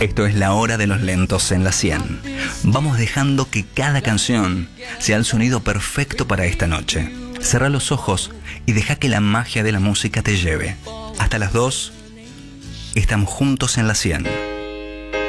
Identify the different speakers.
Speaker 1: Esto es la hora de los lentos en la 100. Vamos dejando que cada canción sea el sonido perfecto para esta noche. Cerrá los ojos y deja que la magia de la música te lleve. Hasta las 2, estamos juntos en la 100.